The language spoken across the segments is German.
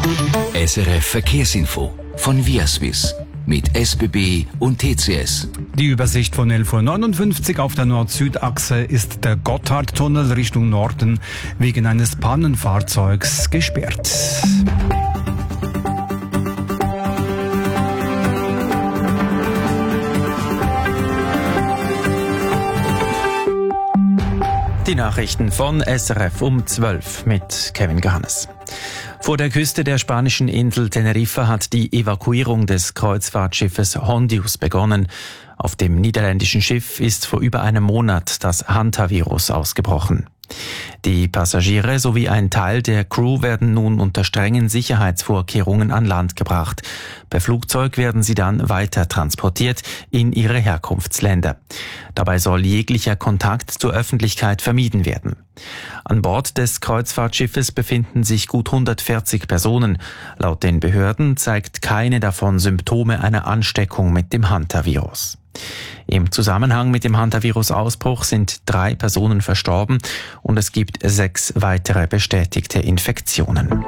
SRF Verkehrsinfo von Viaswiss mit SBB und TCS. Die Übersicht von 11.59 Uhr auf der Nord-Süd-Achse ist der Gotthardtunnel Richtung Norden wegen eines Pannenfahrzeugs gesperrt. Die Nachrichten von SRF um 12 mit Kevin Johannes. Vor der Küste der spanischen Insel Teneriffa hat die Evakuierung des Kreuzfahrtschiffes Hondius begonnen. Auf dem niederländischen Schiff ist vor über einem Monat das Hantavirus ausgebrochen. Die Passagiere sowie ein Teil der Crew werden nun unter strengen Sicherheitsvorkehrungen an Land gebracht. Per Flugzeug werden sie dann weiter transportiert in ihre Herkunftsländer. Dabei soll jeglicher Kontakt zur Öffentlichkeit vermieden werden. An Bord des Kreuzfahrtschiffes befinden sich gut 140 Personen. Laut den Behörden zeigt keine davon Symptome einer Ansteckung mit dem Hantavirus. Im Zusammenhang mit dem Hantavirus-Ausbruch sind 3 Personen verstorben und es gibt 6 weitere bestätigte Infektionen.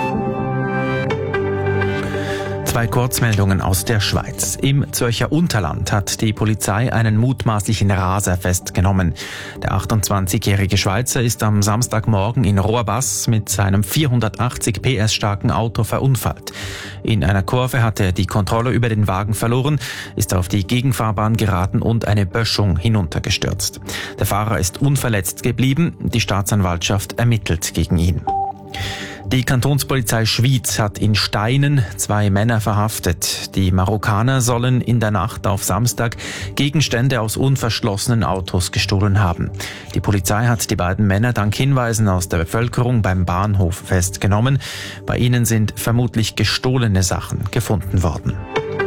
2 Kurzmeldungen aus der Schweiz. Im Zürcher Unterland hat die Polizei einen mutmaßlichen Raser festgenommen. Der 28-jährige Schweizer ist am Samstagmorgen in Rohrbass mit seinem 480 PS starken Auto verunfallt. In einer Kurve hat er die Kontrolle über den Wagen verloren, ist auf die Gegenfahrbahn geraten und eine Böschung hinuntergestürzt. Der Fahrer ist unverletzt geblieben. Die Staatsanwaltschaft ermittelt gegen ihn. Die Kantonspolizei Schwyz hat in Steinen 2 Männer verhaftet. Die Marokkaner sollen in der Nacht auf Samstag Gegenstände aus unverschlossenen Autos gestohlen haben. Die Polizei hat die beiden Männer dank Hinweisen aus der Bevölkerung beim Bahnhof festgenommen. Bei ihnen sind vermutlich gestohlene Sachen gefunden worden.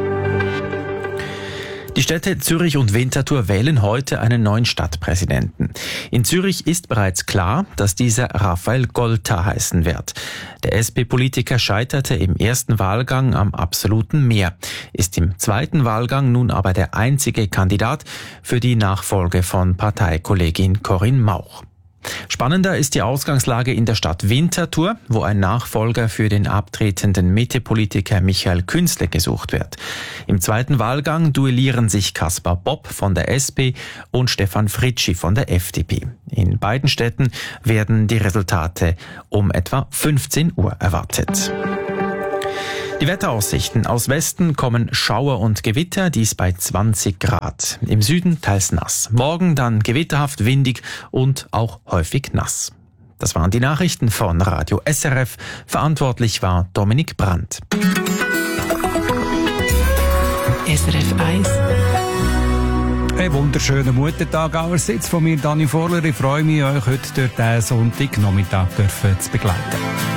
Die Städte Zürich und Winterthur wählen heute einen neuen Stadtpräsidenten. In Zürich ist bereits klar, dass dieser Raphael Golta heißen wird. Der SP-Politiker scheiterte im ersten Wahlgang am absoluten Mehr, ist im zweiten Wahlgang nun aber der einzige Kandidat für die Nachfolge von Parteikollegin Corinne Mauch. Spannender ist die Ausgangslage in der Stadt Winterthur, wo ein Nachfolger für den abtretenden Mitte-Politiker Michael Künzle gesucht wird. Im zweiten Wahlgang duellieren sich Kaspar Bopp von der SP und Stefan Fritschi von der FDP. In beiden Städten werden die Resultate um etwa 15 Uhr erwartet. Die Wetteraussichten: aus Westen kommen Schauer und Gewitter, dies bei 20 Grad. Im Süden teils nass. Morgen dann gewitterhaft, windig und auch häufig nass. Das waren die Nachrichten von Radio SRF. Verantwortlich war Dominik Brandt. SRF 1. Ein wunderschöner Muttertag allerseits von mir, Dani Vorler. Ich freue mich, euch heute durch diesen Sonntagnachmittag zu begleiten.